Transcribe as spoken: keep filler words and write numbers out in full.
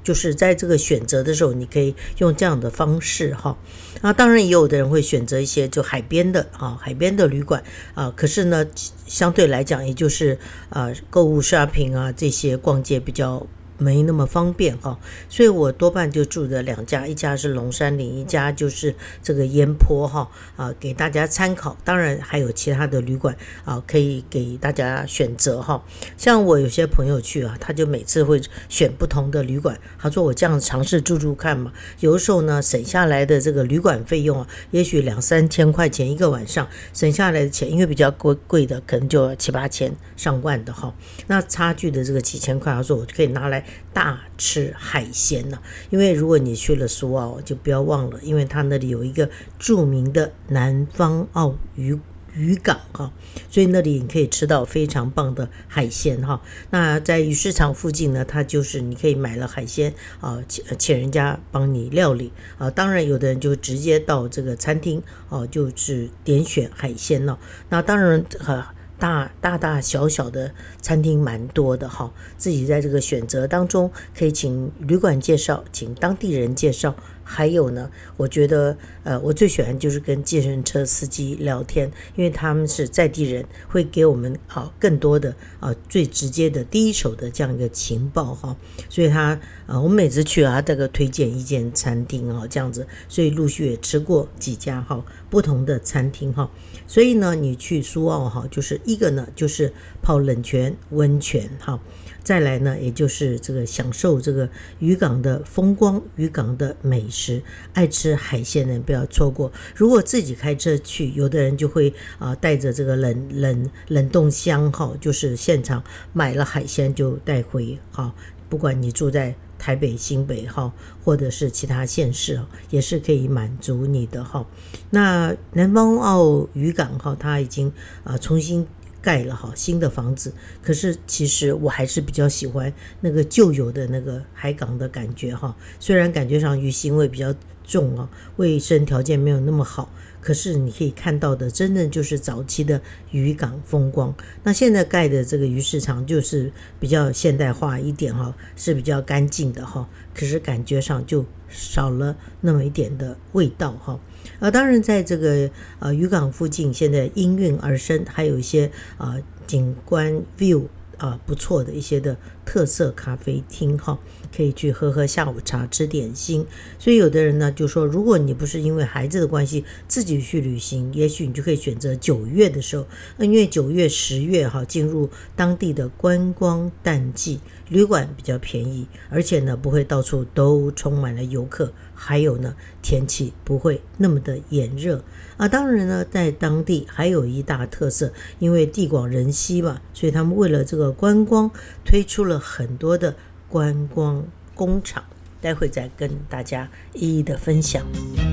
就是在这个选择的时候，你可以用这样的方式哈。那当然也有的人会选择一些就海边的啊，海边的旅馆啊，可是呢，相对来讲，也就是呃购物 shopping 啊这些逛街比较没那么方便哈，所以我多半就住的两家，一家是龙山林，一家就是这个烟坡哈啊，给大家参考。当然还有其他的旅馆啊，可以给大家选择哈。像我有些朋友去啊，他就每次会选不同的旅馆，他说我这样尝试住住看嘛。有的时候呢，省下来的这个旅馆费用啊，也许两三千块钱一个晚上，省下来的钱，因为比较贵贵的，可能就七八千上万的哈。那差距的这个几千块，他说我就可以拿来大吃海鲜呢、啊，因为如果你去了苏澳，就不要忘了，因为它那里有一个著名的南方澳渔渔港哈，所以那里你可以吃到非常棒的海鲜哈。那在鱼市场附近呢，它就是你可以买了海鲜啊，请人家帮你料理啊。当然，有的人就直接到这个餐厅哦、啊，就是点选海鲜了、啊。那当然啊。大大大小小的餐厅蛮多的哈，自己在这个选择当中可以请旅馆介绍，请当地人介绍，还有呢，我觉得呃，我最喜欢就是跟计程车司机聊天，因为他们是在地人，会给我们啊更多的啊最直接的第一手的这样一个情报哈，所以他啊，我每次去啊，这个推荐一间餐厅啊这样子，所以陆续也吃过几家哈不同的餐厅哈，所以呢，你去苏澳哈，就是一个呢就是泡冷泉温泉哈。再来呢，也就是这个享受这个渔港的风光，渔港的美食。爱吃海鲜的人不要错过。如果自己开车去，有的人就会啊、呃、带着这个冷冷冷冻箱哈，就是现场买了海鲜就带回哈。不管你住在台北、新北哈，或者是其他县市，也是可以满足你的哈。那南方澳渔港哈，它已经啊、呃、重新盖了哈新的房子，可是其实我还是比较喜欢那个旧有的那个海港的感觉哈。虽然感觉上鱼腥味比较重啊，卫生条件没有那么好，可是你可以看到的真的就是早期的渔港风光。那现在盖的这个鱼市场就是比较现代化一点哈，是比较干净的哈，可是感觉上就少了那么一点的味道哈。呃，当然在这个呃渔港附近，现在应运而生，还有一些啊、呃、景观 view 啊、呃、不错的一些的特色咖啡厅哈，可以去喝喝下午茶，吃点心。所以有的人呢就说，如果你不是因为孩子的关系自己去旅行，也许你就可以选择九月的时候，因为九月、十月哈进入当地的观光淡季，旅馆比较便宜，而且呢不会到处都充满了游客。还有呢，天气不会那么的炎热啊。当然呢，在当地还有一大特色，因为地广人稀嘛，所以他们为了这个观光，推出了很多的观光工厂。待会再跟大家一一的分享。